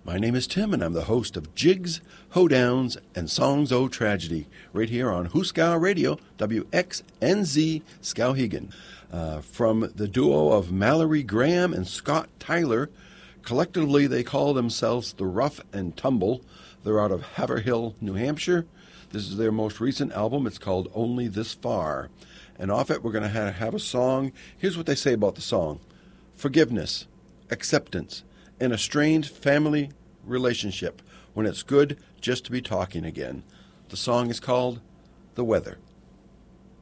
My name is Tim, and I'm the host of Jigs, Hoedowns, and Songs O' Tragedy, right here on Hooskow Radio, WXNZ Skowhegan. From the duo of Mallory Graham and Scott Tyler, collectively they call themselves the Rough and Tumble. They're out of Haverhill, New Hampshire. This is their most recent album. It's called Only This Far. And off it, we're going to have a song. Here's what they say about the song. Forgiveness, acceptance, and a strained family relationship when it's good just to be talking again. The song is called The Weather.